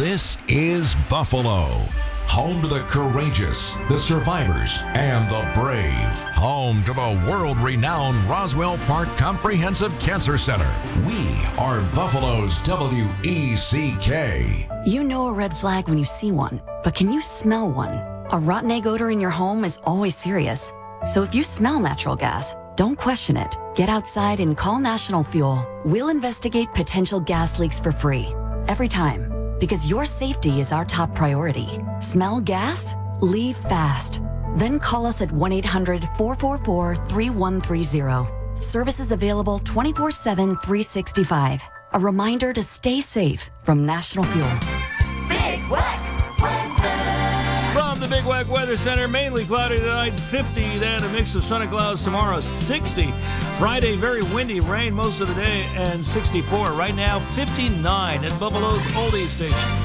This is Buffalo, home to the courageous, the survivors, and the brave. Home to the world-renowned Roswell Park Comprehensive Cancer Center. We are Buffalo's WECK. You know a red flag when you see one, but can you smell one? A rotten egg odor in your home is always serious. So if you smell natural gas, don't question it. Get outside and call National Fuel. We'll investigate potential gas leaks for free. Every time. Because your safety is our top priority. Smell gas? Leave fast. Then call us at 1-800-444-3130. Services available 24/7, 365. A reminder to stay safe from National Fuel. Big Wack Weather. From the Big Wack Weather Center, mainly cloudy tonight, 50, then a mix of sun and clouds tomorrow, 60. Friday, very windy, rain most of the day, and 64. Right now, 59 at Buffalo's Oldie Station.